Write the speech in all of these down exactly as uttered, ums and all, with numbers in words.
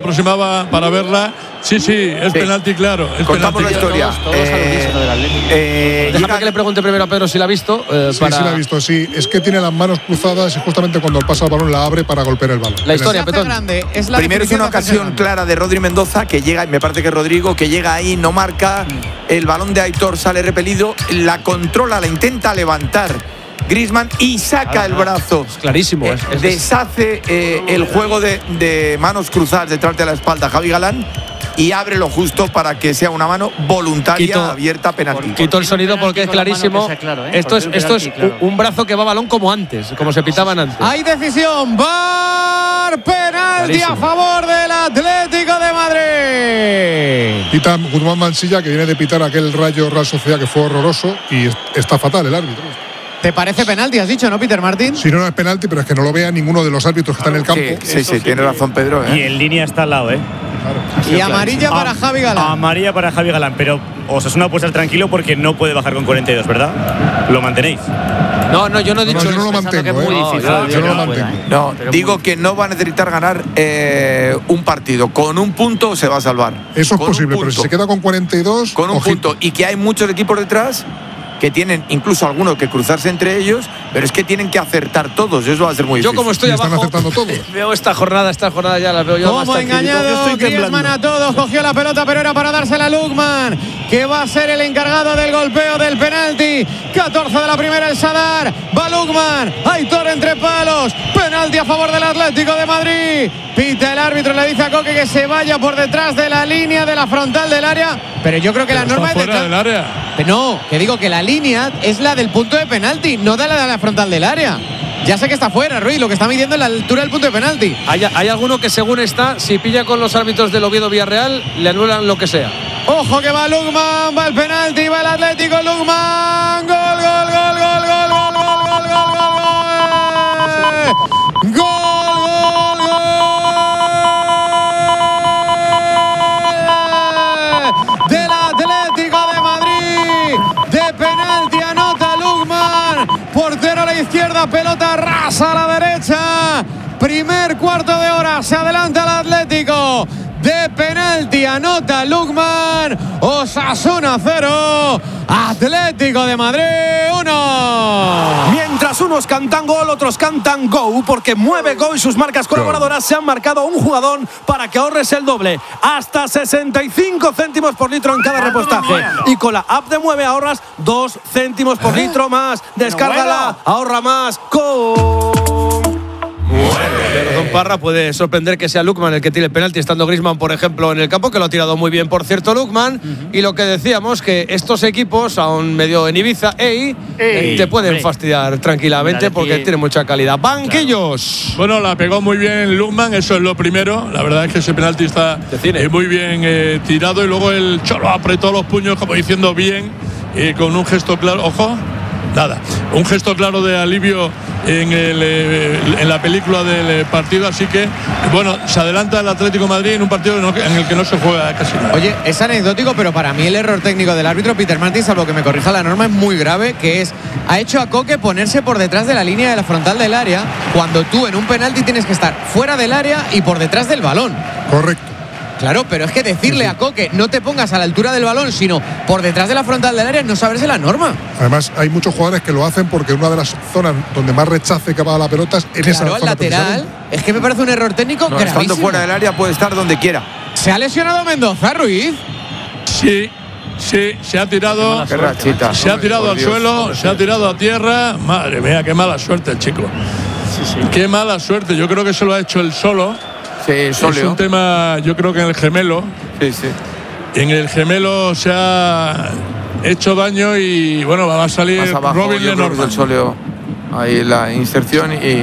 aproximaba para verla. Sí, sí, es sí. penalti, claro. Es Contamos penalti, la historia. Todos, todos eh, eh, Déjame llega... que le pregunte primero a Pedro si la ha visto. Eh, sí, para... sí la ha visto, sí. Es que tiene las manos cruzadas y justamente cuando pasa el balón la abre para golpear el balón. La historia, Petón. Es la Primero es una ocasión clara de Rodri Mendoza, que llega, me parece que Rodrigo, que llega ahí, no marca. El balón de Aitor sale repelido, la controla, la intenta levantar Griezmann y saca ah, el brazo. Es clarísimo. Eh, es, es, deshace eh, el juego de, de manos cruzadas detrás de la espalda Javi Galán y abre lo justo para que sea una mano voluntaria, quito, abierta, penalti. Quito el sonido porque es clarísimo. Claro, ¿eh? Esto es, esto es claro. un brazo que va a balón como antes, como se pitaban antes. Hay decisión. VAR, penalti clarísimo. A favor del Atlético de Madrid. Pita Guzmán Mansilla, que viene de pitar aquel Rayo Real Sociedad que fue horroroso y está fatal el árbitro. ¿Te parece penalti, has dicho, no, Peter Martín? Sí, no, no es penalti, pero es que no lo vea ninguno de los árbitros que están en el campo. Sí, sí, sí, tiene razón Pedro. ¿eh? Y en línea está al lado, ¿eh? Claro. Y amarilla para Javi Galán. Amarilla para Javi Galán, pero Osasuna puede estar tranquilo porque no puede bajar con cuarenta y dos, ¿verdad? ¿Lo mantenéis? No, no, yo no he dicho no, yo no lo mantengo. Es muy ¿eh? difícil. No, yo no lo mantengo. No, digo que no va a necesitar ganar eh, un partido. Con un punto se va a salvar. Eso es con posible, pero si se queda con cuarenta y dos. Con un ojito. punto. Y que hay muchos equipos detrás que tienen incluso algunos que cruzarse entre ellos, pero es que tienen que acertar todos, eso va a ser muy yo difícil. Yo como estoy abajo, están acertando todos. Veo esta jornada, esta jornada ya la veo yo. Como engañado, Griezmann a todos, cogió la pelota, pero era para dársela a Lukman, que va a ser el encargado del golpeo del penalti. catorce de la primera el Sadar, va Lukman, Aitor entre palos, penalti a favor del Atlético de Madrid. Pita el árbitro, le dice a Coque que se vaya por detrás de la línea de la frontal del área, pero yo creo que pero la norma está es fuera del área. No, que digo que la línea es la del punto de penalti, no de la de la frontal del área. Ya sé que está fuera, Ruiz, lo que está midiendo es la altura del punto de penalti. Hay, hay alguno que según está, si pilla con los árbitros del Oviedo Villarreal, le anulan lo que sea. Ojo que va Lukman, va el penalti, va el Atlético, Lukman, gol, gol, gol, gol, gol, gol, gol, gol, gol, gol, gol, gol, gol, del Atlético de Madrid, de penalti anota Lukman, portero a la izquierda, pelota rasa a la derecha, primer cuarto de hora, se adelanta el Atlético. De penalti anota Lukman. Osasuna cero, Atlético de Madrid uno. Mientras unos cantan gol, otros cantan go, porque Mueve Go y sus marcas colaboradoras se han marcado un jugadón para que ahorres el doble, hasta sesenta y cinco céntimos por litro en cada repostaje. Y con la app de Mueve ahorras dos céntimos por litro más. Descárgala, ahorra más con Don Parra, puede sorprender que sea Lukman el que tire el penalti, estando Griezmann, por ejemplo, en el campo, que lo ha tirado muy bien, por cierto, Lukman. Uh-huh. Y lo que decíamos, que estos equipos, aún medio en Ibiza, ey, ey te pueden ey. fastidiar tranquilamente porque tienen mucha calidad. Banquillos. Claro. Bueno, la pegó muy bien Lukman, eso es lo primero. La verdad es que ese penalti está eh, muy bien eh, tirado, y luego el Cholo apretó los puños como diciendo bien, eh, con un gesto claro. Ojo. Nada, un gesto claro de alivio en, el, eh, en la película del partido, así que bueno, se adelanta el Atlético de Madrid en un partido en el que no se juega casi nada. Oye, es anecdótico, pero para mí el error técnico del árbitro Peter Martín, salvo que me corrija la norma, es muy grave, que es, ha hecho a Coque ponerse por detrás de la línea de la frontal del área, cuando tú en un penalti tienes que estar fuera del área y por detrás del balón. Correcto. Claro, pero es que decirle sí, sí. a Coque no te pongas a la altura del balón, sino por detrás de la frontal del área, no saberse la norma. Además, hay muchos jugadores que lo hacen porque una de las zonas donde más rechace que va la pelota es en claro, esa zona. Claro, lateral. Es que me parece un error técnico no, gravísimo. Estando fuera del área puede estar donde quiera. ¿Se ha lesionado Mendoza, Ruiz? Sí. Sí, se ha tirado, qué rachita, se ha tirado al Dios, suelo, se ha tirado a tierra. Madre mía, qué mala suerte el chico. Sí, sí. Qué mala suerte. Yo creo que se lo ha hecho él solo. Sí, es un tema, yo creo que en el gemelo. Sí, sí. En el gemelo se ha hecho daño y bueno, va a salir abajo, Robin Lenormand. El sóleo, ahí la inserción y,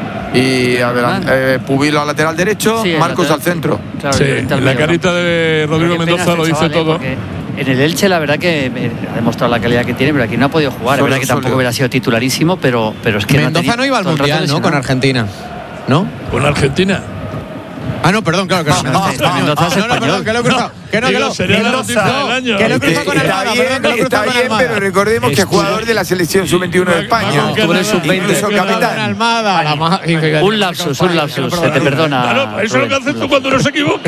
y adelante. Eh, Pubilo al lateral derecho, sí, Marcos lateral, al centro. Claro, sí, la carita de Rodrigo Mendoza lo dice todo. En el Elche la verdad que ha demostrado la calidad que tiene, pero aquí no ha podido jugar. Es verdad que tampoco hubiera sido titularísimo, pero, pero es que Mendoza no, no iba al Mundial, ¿no? Con Argentina, ¿no? ¿Con Argentina? Ah, no, perdón, claro que no. Mendoza es español. Que lo he cruzado. Que no, que lo sería la noticia del año. Que lo he cruzado con Almada. Está bien, pero recordemos que es jugador de la selección sub veintiuno de España. Estuvo en el sub veinte. Incluso capitán. Un lapsus, un lapsus. Se te perdona. Claro, eso es lo que haces tú cuando no se equivoca.